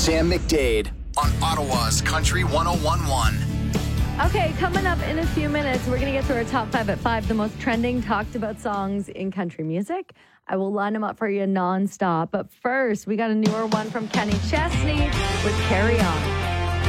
Sam McDade on Ottawa's Country 101.1. Okay, coming up in a few minutes, we're going to get to our top 5 at 5, the most trending, talked about songs in country music. I will line them up for you nonstop. But first, we got a newer one from Kenny Chesney with Carry On.